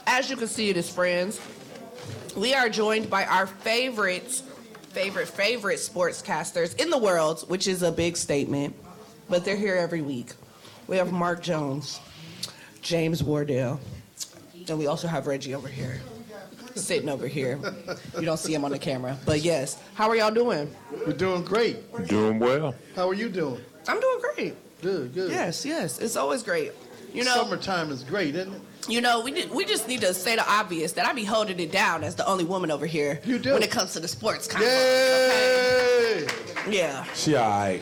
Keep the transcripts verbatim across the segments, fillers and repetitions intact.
as you can see, it is friends. We are joined by our favorite, favorite, favorite sportscasters in the world, which is a big statement, but they're here every week. We have Mark Jones, James Wardell, and we also have Reggie over here, sitting over here. You don't see him on the camera, but yes. How are y'all doing? We're doing great. Doing well. How are you doing? I'm doing great. Good, good. Yes, yes. It's always great. You know, summertime is great, isn't it? You know, we did, we just need to say the obvious that I be holding it down as the only woman over here. You do. When it comes to the sports convo. Yay! Okay? Yeah. She all right.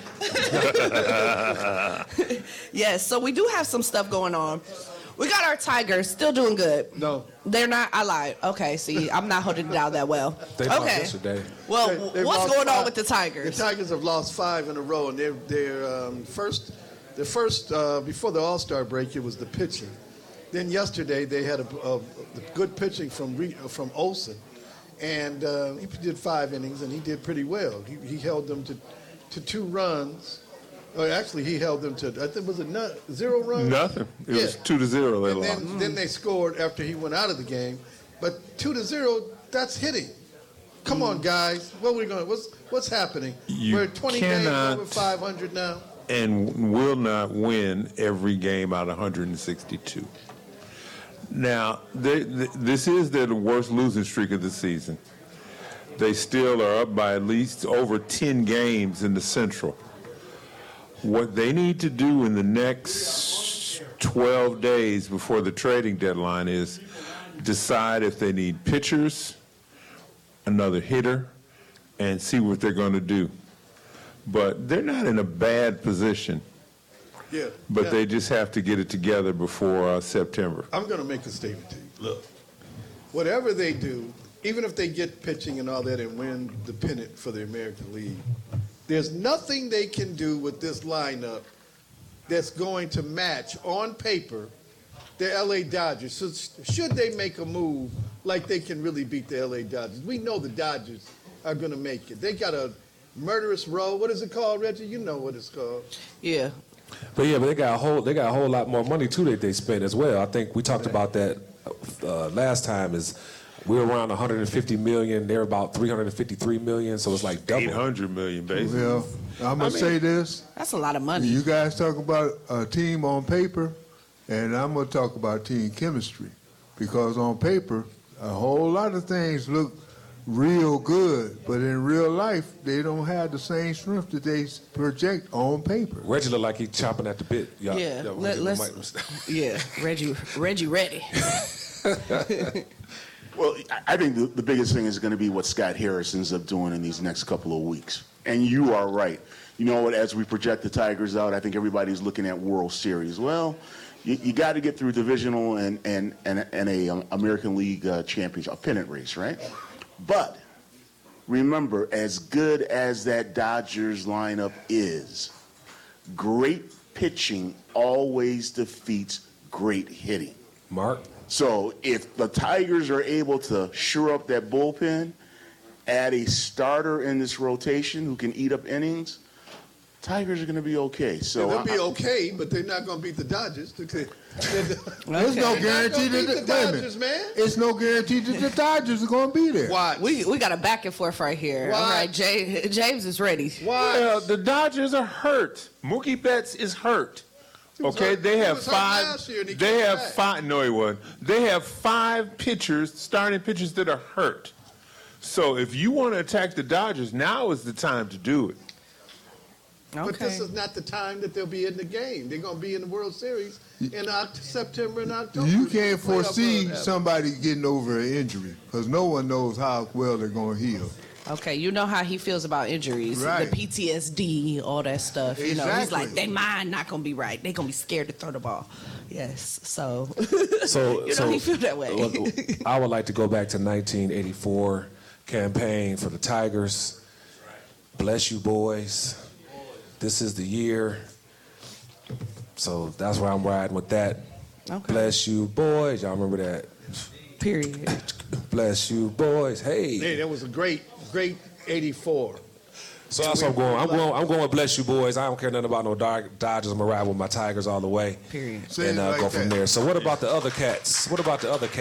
Yes, so we do have some stuff going on. We got our Tigers still doing good. No. They're not. I lied. Okay, see, I'm not holding it down that well. They lost Okay. yesterday. Well, They- they've what's lost going on five. with the Tigers? The Tigers have lost five in a row, and they're they're um, first. The first uh, before the All-Star break, it was the pitching. Then yesterday they had a, a, a good pitching from Re, from Olsen, and uh, he did five innings and he did pretty well. He, he held them to to two runs. Or actually, he held them to I think was it not, zero runs. Nothing. It Yeah. was two to zero. They And lost. then, then they scored after he went out of the game, but two to zero. That's hitting. Come on, guys. What are we going? What's what's happening? You We're twenty cannot- games over five hundred now. And will not win every game out of one hundred sixty-two. Now, they, th this is their worst losing streak of the season. They still are up by at least over ten games in the Central. What they need to do in the next twelve days before the trading deadline is decide if they need pitchers, another hitter, and see what they're going to do. But they're not in a bad position. Yeah. But yeah. they just have to get it together before uh, September. I'm going to make a statement to you. Look, whatever they do, even if they get pitching and all that and win the pennant for the American League, there's nothing they can do with this lineup that's going to match on paper the L A Dodgers. So should they make a move like they can really beat the L A Dodgers? We know the Dodgers are going to make it. They got a murderous row. What is it called, Reggie? You know what it's called. Yeah. But yeah, but they got a whole they got a whole lot more money too that they spend as well. I think we talked about that uh, last time. Is we're around one hundred fifty million. They're about three hundred fifty-three million. So it's like double. eight hundred million, basically. Well, I'm gonna I mean- say this. That's a lot of money. You guys talk about a team on paper, and I'm gonna talk about team chemistry, because on paper, a whole lot of things look real good, but in real life, they don't have the same strength that they project on paper. Reggie look like he's chopping at the bit. Y'all- Yeah, y'all let- give him let's- mic. Yeah, Reggie, Reggie ready. Well, I- I think the, the biggest thing is going to be what Scott Harris ends up doing in these next couple of weeks. And you are right. You know what? As we project the Tigers out, I think everybody's looking at World Series. Well, you, you got to get through divisional and and and, and a um, American League uh, championship, a pennant race, right? But remember, as good as that Dodgers lineup is, great pitching always defeats great hitting. Mark. So if the Tigers are able to shore up that bullpen, add a starter in this rotation who can eat up innings, Tigers are going to be okay. So They'll be I- okay, but they're not going to beat the Dodgers. They're There's no not guarantee gonna beat that the wait a Dodgers, minute. man. It's no guarantee that the Dodgers are gonna be there. Watch. We we got a back and forth right here. Why? All right, Jay, James is ready. Watch. Well, the Dodgers are hurt. Mookie Betts is hurt. was Okay, hurt- they he have was hurt five. last year and he They came have back. five. No, he wasn't. They have five pitchers, starting pitchers that are hurt. So if you want to attack the Dodgers, now is the time to do it. But this is not the time that they'll be in the game. They're going to be in the World Series in Oct- September and October. You can't Playoff foresee run. somebody getting over an injury, because no one knows how well they're gonna heal. Okay, you know how he feels about injuries, Right. the P T S D, all that stuff. You know, he's Exactly. like, they mind not gonna be right. They gonna be scared to throw the ball. Yes, so So, you know so he feel that way. well, I would like to go back to nineteen eighty-four campaign for the Tigers. Bless you, boys. This is the year. So that's where I'm riding with that. Okay. Bless you, boys. Y'all remember that? Period. Bless you, boys. Hey, Hey. that was a great, great eighty-four. So that's what I'm going. I'm going. I'm going with bless you, boys. I don't care nothing about no Dod- Dodgers. I'm gonna ride with my Tigers all the way. Period. Say And it uh, like go from that. there. So what about the other cats? What about the other cats?